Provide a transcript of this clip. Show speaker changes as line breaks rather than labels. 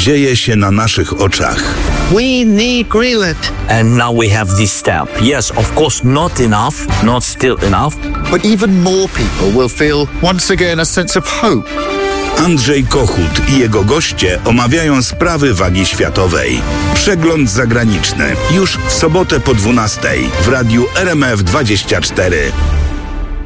dzieje się na naszych oczach.
We need Greenland.
And now we have this step. Yes, of course, not enough, not still enough.
But even more people will feel once again a sense of hope.
Andrzej Kochut i jego goście omawiają sprawy wagi światowej. Przegląd zagraniczny już w sobotę po 12:00 w radiu RMF 24.